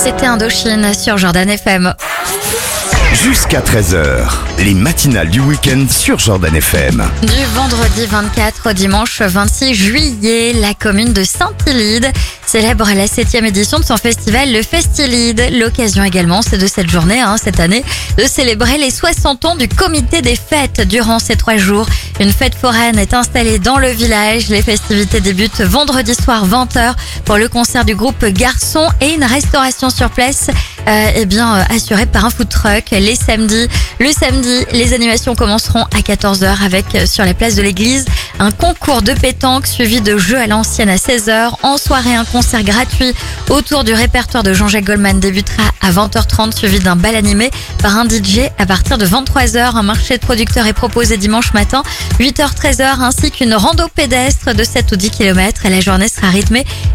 C'était Indochine sur Jordan FM. Jusqu'à 13h, les matinales du week-end sur Jordan FM. Du vendredi 24 au dimanche 26 juillet, la commune de Saint-Illide célèbre la 7e édition de son festival, le Festilide. L'occasion également, c'est de cette journée, cette année, de célébrer les 60 ans du comité des fêtes durant ces 3 jours. Une fête foraine est installée dans le village. Les festivités débutent vendredi soir 20h pour le concert du groupe Garçon et une restauration sur place assurée par un food truck. Le samedi, les animations commenceront à 14h avec sur la place de l'église un concours de pétanque suivi de jeux à l'ancienne à 16h. En soirée, un concert gratuit autour du répertoire de Jean-Jacques Goldman débutera à 20h30 suivi d'un bal animé par un DJ à partir de 23h. Un marché de producteurs est proposé dimanche matin 8h-13h ainsi qu'une rando pédestre de 7 ou 10 km. La journée sera rythmée